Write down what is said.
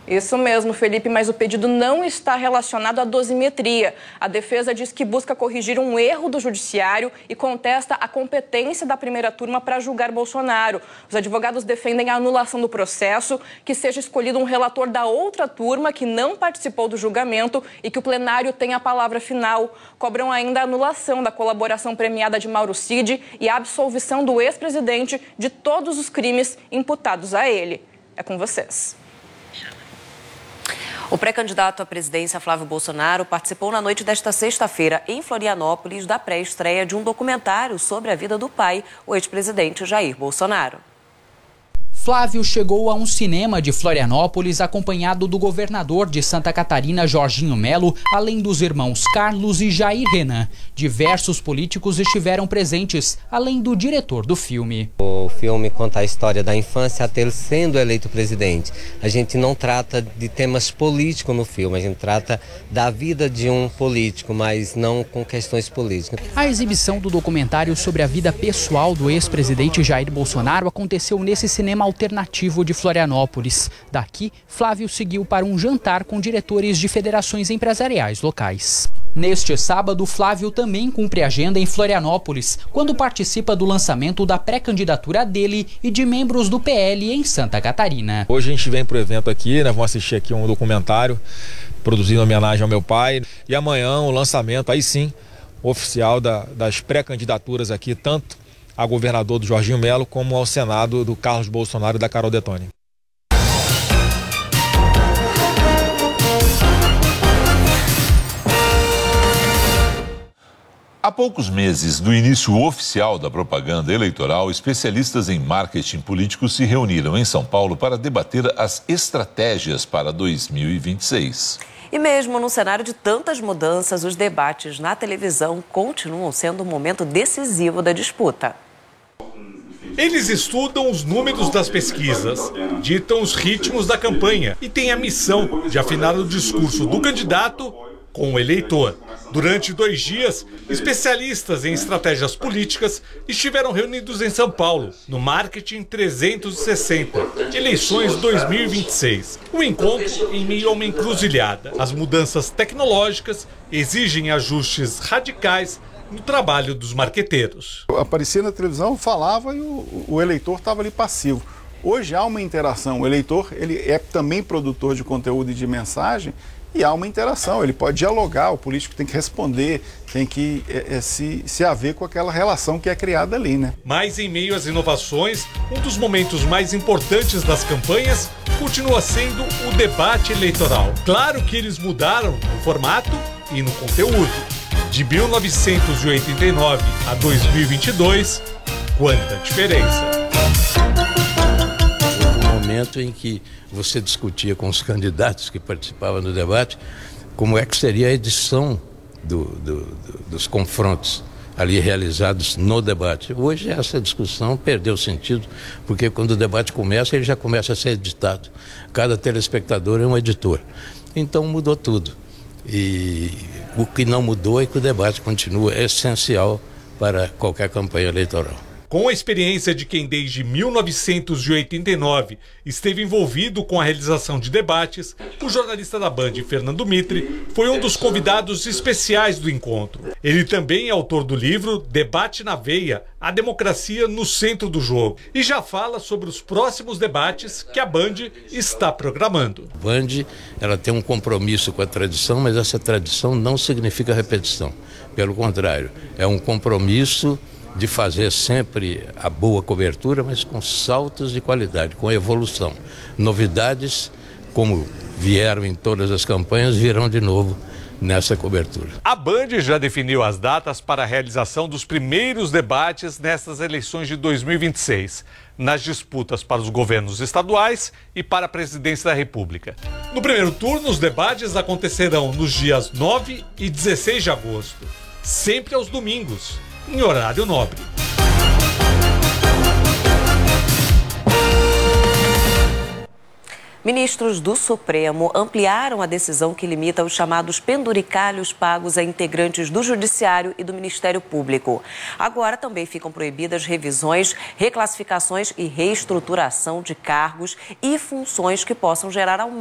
Isso mesmo, Felipe, mas o pedido não está relacionado à dosimetria. A defesa diz que busca corrigir um erro do judiciário e contesta a competência da primeira turma para julgar Bolsonaro. Os advogados defendem a anulação do processo, que seja escolhido um relator da outra turma que não participou do julgamento e que o plenário tenha a palavra final. Cobram ainda a anulação da colaboração premiada de Mauro Cid e a absolvição do ex-presidente de todos os crimes imputados a ele. É com vocês. O pré-candidato à presidência, Flávio Bolsonaro, participou na noite desta sexta-feira, em Florianópolis, da pré-estreia de um documentário sobre a vida do pai, o ex-presidente Jair Bolsonaro. Flávio chegou a um cinema de Florianópolis acompanhado do governador de Santa Catarina, Jorginho Melo, além dos irmãos Carlos e Jair Renan. Diversos políticos estiveram presentes, além do diretor do filme. O filme conta a história da infância até ele sendo eleito presidente. A gente não trata de temas políticos no filme, a gente trata da vida de um político, mas não com questões políticas. A exibição do documentário sobre a vida pessoal do ex-presidente Jair Bolsonaro aconteceu nesse cinema alternativo de Florianópolis. Daqui, Flávio seguiu para um jantar com diretores de federações empresariais locais. Neste sábado, Flávio também cumpre agenda em Florianópolis, quando participa do lançamento da pré-candidatura dele e de membros do PL em Santa Catarina. Hoje a gente vem para o evento aqui, vamos assistir aqui um documentário produzido em homenagem ao meu pai. E amanhã o lançamento, aí sim, oficial das pré-candidaturas aqui, tanto a governador do Jorginho Melo, como ao Senado do Carlos Bolsonaro e da Carol Detoni. Há poucos meses do início oficial da propaganda eleitoral, especialistas em marketing político se reuniram em São Paulo para debater as estratégias para 2026. E mesmo num cenário de tantas mudanças, os debates na televisão continuam sendo um momento decisivo da disputa. Eles estudam os números das pesquisas, ditam os ritmos da campanha e têm a missão de afinar o discurso do candidato com o eleitor. Durante 2 dias, especialistas em estratégias políticas estiveram reunidos em São Paulo, no Marketing 360, eleições 2026. O encontro em meio a uma encruzilhada. As mudanças tecnológicas exigem ajustes radicais no trabalho dos marqueteiros. Aparecia na televisão, falava e o eleitor estava ali passivo. Hoje há uma interação. O eleitor ele é também produtor de conteúdo e de mensagem e há uma interação. Ele pode dialogar, o político tem que responder, tem que se haver com aquela relação que é criada ali, né? Mas em meio às inovações, um dos momentos mais importantes das campanhas continua sendo o debate eleitoral. Claro que eles mudaram no formato e no conteúdo. De 1989 a 2022, quanta diferença! Houve um momento em que você discutia com os candidatos que participavam do debate como é que seria a edição dos confrontos ali realizados no debate. Hoje essa discussão perdeu sentido, porque quando o debate começa, ele já começa a ser editado. Cada telespectador é um editor. Então mudou tudo. E o que não mudou é que o debate continua essencial para qualquer campanha eleitoral. Com a experiência de quem desde 1989 esteve envolvido com a realização de debates, o jornalista da Band, Fernando Mitre, foi um dos convidados especiais do encontro. Ele também é autor do livro Debate na Veia, a democracia no centro do jogo, e já fala sobre os próximos debates que a Band está programando. A Band, ela tem um compromisso com a tradição, mas essa tradição não significa repetição. Pelo contrário, é um compromisso de fazer sempre a boa cobertura, mas com saltos de qualidade, com evolução. Novidades, como vieram em todas as campanhas, virão de novo nessa cobertura. A Band já definiu as datas para a realização dos primeiros debates nessas eleições de 2026, nas disputas para os governos estaduais e para a presidência da República. No primeiro turno, os debates acontecerão nos dias 9 e 16 de agosto, sempre aos domingos, em horário nobre. Ministros do Supremo ampliaram a decisão que limita os chamados penduricalhos pagos a integrantes do Judiciário e do Ministério Público. Agora também ficam proibidas revisões, reclassificações e reestruturação de cargos e funções que possam gerar aumento